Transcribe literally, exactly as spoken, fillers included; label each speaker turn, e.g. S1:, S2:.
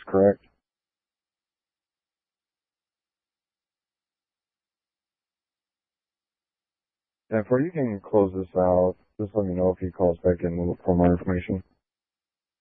S1: correct? And before you can close this out, just let me know if he calls back in for more information.